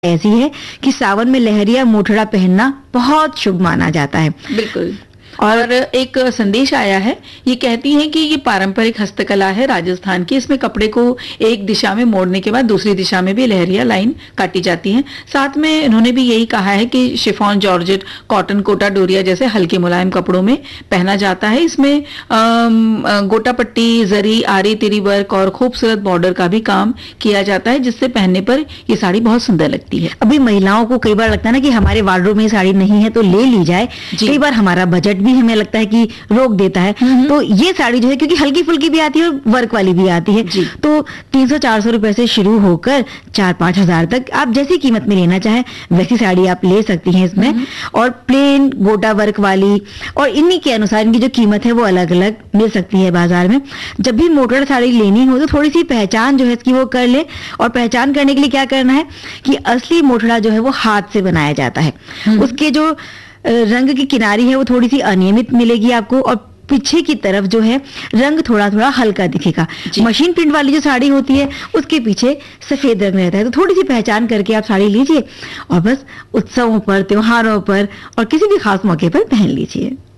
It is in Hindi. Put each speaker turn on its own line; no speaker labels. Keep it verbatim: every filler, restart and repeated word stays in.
ऐसी है कि सावन में लहरिया मोठड़ा पहनना बहुत शुभ माना जाता है।
बिल्कुल। और एक संदेश आया है, ये कहती हैं कि ये पारंपरिक हस्तकला है राजस्थान की। इसमें कपड़े को एक दिशा में मोड़ने के बाद दूसरी दिशा में भी लहरिया लाइन काटी जाती है। साथ में इन्होंने भी यही कहा है कि शिफॉन, जॉर्जेट, कॉटन, कोटा, डोरिया जैसे हल्के मुलायम कपड़ों में पहना जाता है। इसमें गोटा पट्टी, जरी, आरी तिरी वर्क और खूबसूरत बॉर्डर का भी काम किया जाता है, जिससे पहनने पर ये साड़ी बहुत सुंदर लगती है।
अभी महिलाओं को कई बार लगता है ना कि हमारे वार्डरोब में साड़ी नहीं है तो ले ली जाए। कई बार हमारा बजट भी हमें लगता है कि रोक देता है, तो ये साड़ी जो है क्योंकि हल्की फुल्की भी आती है और वर्क वाली भी आती है, तो तीन सौ चार सौ रुपए से शुरू होकर चार पांच हजार तक आप जैसी कीमत में लेना चाहे वैसी साड़ी आप ले सकती हैं इसमें। और प्लेन गोटा वर्क वाली और इन्हीं के अनुसार इनकी जो कीमत है वो अलग अलग मिल सकती है बाजार में। जब भी मोटर साड़ी लेनी हो तो थोड़ी सी पहचान जो है इसकी वो कर ले। और पहचान करने के लिए क्या करना है कि असली मोटड़ा जो है वो हाथ से बनाया जाता है। उसके जो रंग की किनारी है वो थोड़ी सी अनियमित मिलेगी आपको और पीछे की तरफ जो है रंग थोड़ा थोड़ा हल्का दिखेगा। मशीन प्रिंट वाली जो साड़ी होती है उसके पीछे सफेद रंग रहता है। तो थोड़ी सी पहचान करके आप साड़ी लीजिए और बस उत्सवों पर, त्योहारों पर और किसी भी खास मौके पर पहन लीजिए।